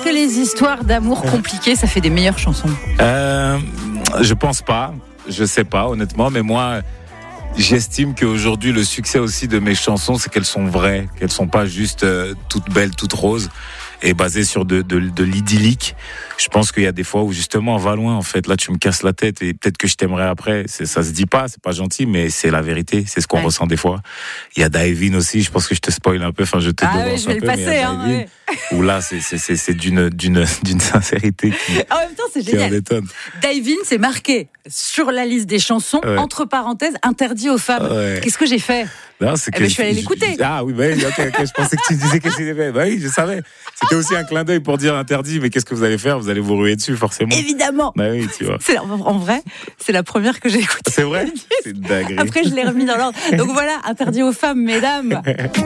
que les histoires d'amour compliquées, ça fait des meilleures chansons? Je pense pas. Je sais pas, honnêtement. Mais moi, j'estime qu'aujourd'hui, le succès aussi de mes chansons, c'est qu'elles sont vraies. Qu'elles sont pas juste toutes belles, toutes roses. Et basées sur de l'idyllique. Je pense qu'il y a des fois où justement, va loin en fait. Là, tu me casses la tête et peut-être que je t'aimerais après. Ça se dit pas, c'est pas gentil, mais c'est la vérité. C'est ce qu'on ressent des fois. Il y a Divine aussi. Je pense que je te spoil un peu. Enfin, je te devance je vais un le peu. passer, Mais il y a Divine, où là, c'est d'une sincérité qui. En même temps, c'est génial. Détonne. Divine, c'est marqué sur la liste des chansons, entre parenthèses, interdit aux femmes. Qu'est-ce que j'ai fait? Non, c'est que je suis allée l'écouter. Ah oui, ok, je pensais que tu disais que c'était fait. Bah oui, je savais. C'était aussi un clin d'œil pour dire interdit, mais qu'est-ce que vous allez faire? Vous allez vous ruer dessus, forcément. Évidemment. Bah oui, tu vois. En vrai, c'est la première que j'ai écoutée. C'est vrai? C'est dingue. Après, je l'ai remis dans l'ordre. Donc voilà, interdit aux femmes, mesdames.